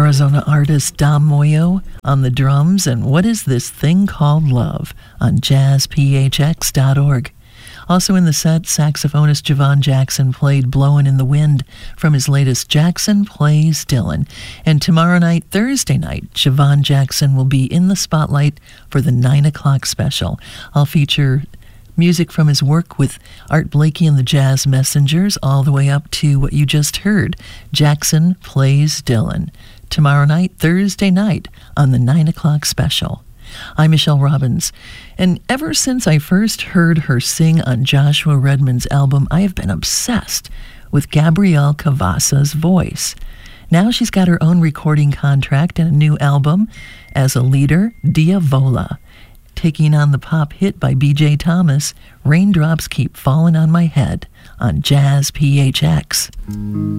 Arizona artist Dom Moyo on the drums and What Is This Thing Called Love on jazzphx.org. Also in the set, saxophonist Javon Jackson played Blowin' in the Wind from his latest Jackson Plays Dylan. And tomorrow night, Thursday night, Javon Jackson will be in the spotlight for the 9 o'clock special. I'll feature music from his work with Art Blakey and the Jazz Messengers all the way up to what you just heard, Jackson Plays Dylan. Tomorrow night, Thursday night, on the 9 o'clock special. I'm Michelle Robbins, and ever since I first heard her sing on Joshua Redman's album, I have been obsessed with Gabrielle Cavazza's voice. Now she's got her own recording contract and a new album as a leader, Dia Vola. Taking on the pop hit by B.J. Thomas, Raindrops Keep Falling on My Head on Jazz PHX.